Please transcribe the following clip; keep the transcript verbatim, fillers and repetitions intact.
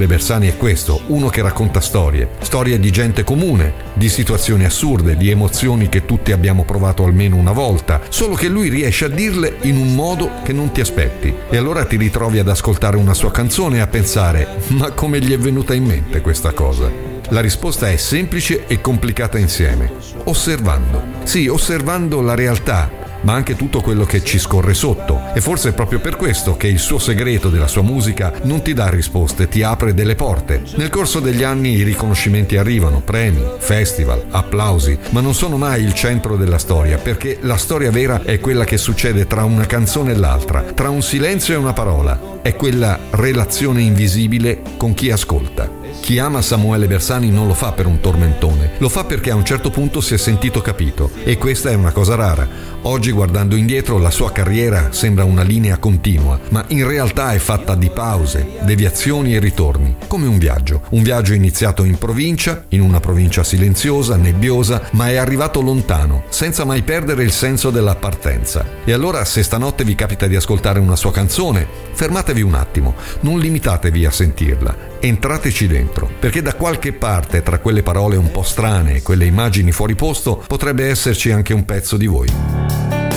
Samuele Bersani è questo, uno che racconta storie, storie di gente comune, di situazioni assurde, di emozioni che tutti abbiamo provato almeno una volta, solo che lui riesce a dirle in un modo che non ti aspetti. E allora ti ritrovi ad ascoltare una sua canzone e a pensare: ma come gli è venuta in mente questa cosa? La risposta è semplice e complicata insieme: osservando. Sì, osservando la realtà, ma anche tutto quello che ci scorre sotto. E forse è proprio per questo che il suo segreto della sua musica non ti dà risposte, ti apre delle porte. Nel corso degli anni i riconoscimenti arrivano, premi, festival, applausi, ma non sono mai il centro della storia, perché la storia vera è quella che succede tra una canzone e l'altra, tra un silenzio e una parola. È quella relazione invisibile con chi ascolta. Chi ama Samuele Bersani non lo fa per un tormentone, lo fa perché a un certo punto si è sentito capito, e questa è una cosa rara. Oggi, guardando indietro, la sua carriera sembra una linea continua, ma in realtà è fatta di pause, deviazioni e ritorni, come un viaggio. Un viaggio iniziato in provincia, in una provincia silenziosa, nebbiosa, ma è arrivato lontano, senza mai perdere il senso della partenza. E allora, se stanotte vi capita di ascoltare una sua canzone, fermatevi un attimo, non limitatevi a sentirla. Entrateci dentro, perché da qualche parte, tra quelle parole un po' strane e quelle immagini fuori posto, potrebbe esserci anche un pezzo di voi.